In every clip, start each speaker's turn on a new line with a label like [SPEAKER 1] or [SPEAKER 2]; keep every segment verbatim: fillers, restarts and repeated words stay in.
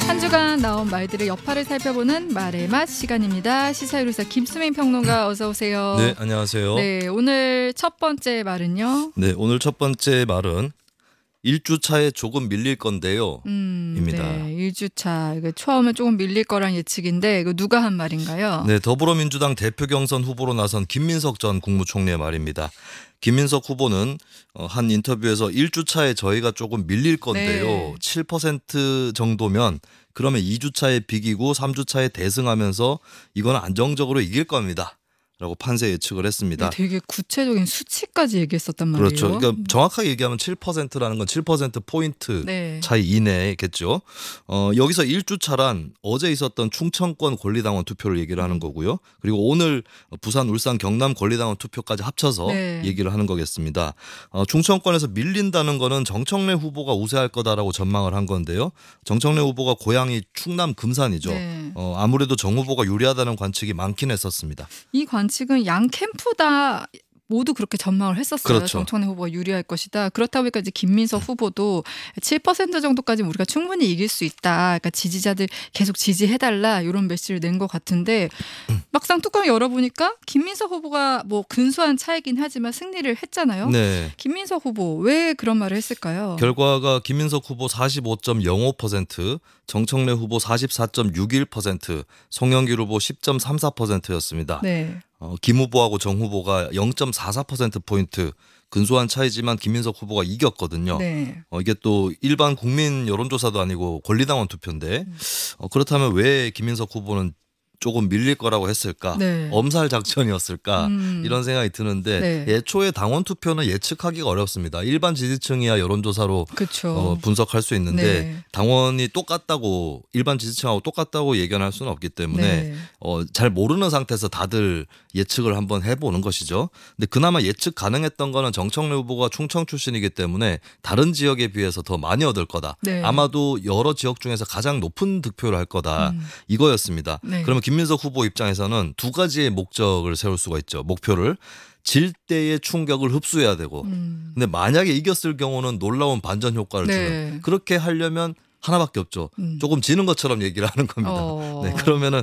[SPEAKER 1] 한 주간 나온 말들의 여파를 살펴보는 말의 맛 시간입니다. 시사유리사 김수민 평론가 어서 오세요.
[SPEAKER 2] 네, 안녕하세요.
[SPEAKER 1] 네, 오늘 첫 번째 말은요.
[SPEAKER 2] 네, 오늘 첫 번째 말은 일주차에 조금 밀릴 건데요.
[SPEAKER 1] 음,
[SPEAKER 2] 입니다.
[SPEAKER 1] 네, 일주차. 이거 처음에 조금 밀릴 거란 예측인데 이거 누가 한 말인가요?
[SPEAKER 2] 네, 더불어민주당 대표 경선 후보로 나선 김민석 전 국무총리의 말입니다. 김민석 후보는 한 인터뷰에서 일주차에 저희가 조금 밀릴 건데요.
[SPEAKER 1] 네.
[SPEAKER 2] 칠 퍼센트 정도면 그러면 이주차에 비기고 삼주차에 대승하면서 이건 안정적으로 이길 겁니다. 라고 판세 예측을 했습니다.
[SPEAKER 1] 되게 구체적인 수치까지 얘기했었단 말이에요.
[SPEAKER 2] 그렇죠. 그러니까 정확하게 얘기하면 칠 퍼센트라는 건 칠 퍼센트 포인트
[SPEAKER 1] 네.
[SPEAKER 2] 차이 이내겠죠. 어, 여기서 일주차란 어제 있었던 충청권 권리당원 투표를 얘기를 하는 거고요. 그리고 오늘 부산, 울산, 경남 권리당원 투표까지 합쳐서
[SPEAKER 1] 네.
[SPEAKER 2] 얘기를 하는 거겠습니다. 어, 충청권에서 밀린다는 거는 정청래 후보가 우세할 거다라고 전망을 한 건데요. 정청래 후보가 고향이 충남 금산이죠.
[SPEAKER 1] 네.
[SPEAKER 2] 어, 아무래도 정 후보가 유리하다는 관측이 많긴 했었습니다.
[SPEAKER 1] 이 관측은 양 캠프 다 모두 그렇게 전망을 했었어요.
[SPEAKER 2] 그렇죠.
[SPEAKER 1] 정청래 후보가 유리할 것이다. 그렇다 보니까 이제 김민석 후보도 칠 퍼센트 정도까지는 우리가 충분히 이길 수 있다. 그러니까 지지자들 계속 지지해달라 이런 메시지를 낸 것 같은데 막상 뚜껑 열어보니까 김민석 후보가 뭐 근소한 차이긴 하지만 승리를 했잖아요.
[SPEAKER 2] 네.
[SPEAKER 1] 김민석 후보 왜 그런 말을 했을까요?
[SPEAKER 2] 결과가 김민석 후보 사십오 점 영오 퍼센트, 정청래 후보 사십사 점 육일 퍼센트, 송영길 후보 십 점 삼사 퍼센트였습니다.
[SPEAKER 1] 네.
[SPEAKER 2] 어, 김 후보하고 정 후보가 영 점 사사 퍼센트 포인트 근소한 차이지만 김민석 후보가 이겼거든요.
[SPEAKER 1] 네.
[SPEAKER 2] 어, 이게 또 일반 국민 여론조사도 아니고 권리당원 투표인데 어, 그렇다면 왜 김민석 후보는 조금 밀릴 거라고 했을까?
[SPEAKER 1] 네.
[SPEAKER 2] 엄살 작전이었을까?
[SPEAKER 1] 음.
[SPEAKER 2] 이런 생각이 드는데
[SPEAKER 1] 네.
[SPEAKER 2] 애초에 당원 투표는 예측하기가 어렵습니다. 일반 지지층이야 여론조사로
[SPEAKER 1] 그렇죠.
[SPEAKER 2] 어, 분석할 수 있는데
[SPEAKER 1] 네.
[SPEAKER 2] 당원이 똑같다고 일반 지지층하고 똑같다고 예견할 수는 없기 때문에
[SPEAKER 1] 네.
[SPEAKER 2] 어, 잘 모르는 상태에서 다들 예측을 한번 해보는 것이죠. 근데 그나마 예측 가능했던 거는 정청래 후보가 충청 출신이기 때문에 다른 지역에 비해서 더 많이 얻을 거다.
[SPEAKER 1] 네.
[SPEAKER 2] 아마도 여러 지역 중에서 가장 높은 득표를 할 거다.
[SPEAKER 1] 음.
[SPEAKER 2] 이거였습니다.
[SPEAKER 1] 네.
[SPEAKER 2] 그러면 김민석 후보 입장에서는 두 가지의 목적을 세울 수가 있죠. 목표를 질 때의 충격을 흡수해야 되고
[SPEAKER 1] 음.
[SPEAKER 2] 근데 만약에 이겼을 경우는 놀라운 반전 효과를
[SPEAKER 1] 네.
[SPEAKER 2] 주는 그렇게 하려면 하나밖에 없죠.
[SPEAKER 1] 음.
[SPEAKER 2] 조금 지는 것처럼 얘기를 하는 겁니다.
[SPEAKER 1] 어.
[SPEAKER 2] 네, 그러면은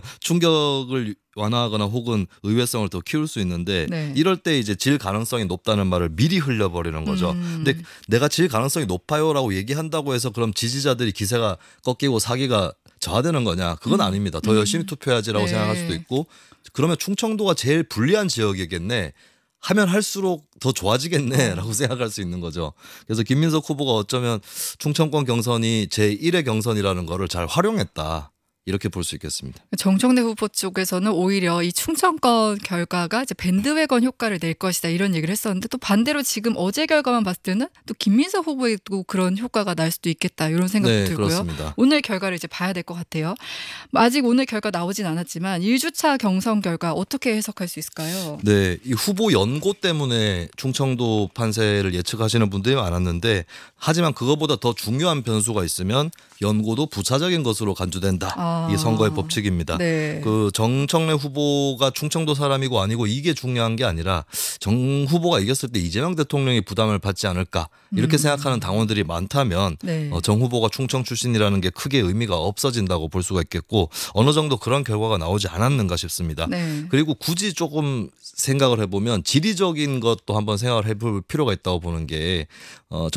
[SPEAKER 2] 충격을 완화하거나 혹은 의외성을 더 키울 수 있는데
[SPEAKER 1] 네.
[SPEAKER 2] 이럴 때 이제 질 가능성이 높다는 말을 미리 흘려버리는 거죠.
[SPEAKER 1] 음.
[SPEAKER 2] 근데 내가 질 가능성이 높아요라고 얘기한다고 해서 그럼 지지자들이 기세가 꺾이고 사기가 저하되는 거냐? 그건
[SPEAKER 1] 음.
[SPEAKER 2] 아닙니다. 더 열심히 투표해야지라고
[SPEAKER 1] 네.
[SPEAKER 2] 생각할 수도 있고 그러면 충청도가 제일 불리한 지역이겠네. 하면 할수록 더 좋아지겠네라고 생각할 수 있는 거죠. 그래서 김민석 후보가 어쩌면 충청권 경선이 제일의 경선이라는 거를 잘 활용했다. 이렇게 볼 수 있겠습니다.
[SPEAKER 1] 정청래 후보 쪽에서는 오히려 이 충청권 결과가 이제 밴드웨건 효과를 낼 것이다 이런 얘기를 했었는데 또 반대로 지금 어제 결과만 봤을 때는 또 김민석 후보에도 그런 효과가 날 수도 있겠다 이런 생각도
[SPEAKER 2] 네,
[SPEAKER 1] 들고요.
[SPEAKER 2] 그렇습니다.
[SPEAKER 1] 오늘 결과를 이제 봐야 될 것 같아요. 아직 오늘 결과 나오진 않았지만 일주차 경선 결과 어떻게 해석할 수 있을까요?
[SPEAKER 2] 네, 이 후보 연고 때문에 충청도 판세를 예측하시는 분들이 많았는데 하지만 그거보다 더 중요한 변수가 있으면 연고도 부차적인 것으로 간주된다.
[SPEAKER 1] 아.
[SPEAKER 2] 이게 선거의 법칙입니다.
[SPEAKER 1] 네.
[SPEAKER 2] 그 정청래 후보가 충청도 사람이고 아니고 이게 중요한 게 아니라 정 후보가 이겼을 때 이재명 대통령이 부담을 받지 않을까 이렇게
[SPEAKER 1] 음.
[SPEAKER 2] 생각하는 당원들이 많다면
[SPEAKER 1] 네.
[SPEAKER 2] 어, 정 후보가 충청 출신이라는 게 크게 의미가 없어진다고 볼 수가 있겠고 어느 정도 그런 결과가 나오지 않았는가 싶습니다.
[SPEAKER 1] 네.
[SPEAKER 2] 그리고 굳이 조금 생각을 해보면 지리적인 것도 한번 생각을 해볼 필요가 있다고 보는 게 어,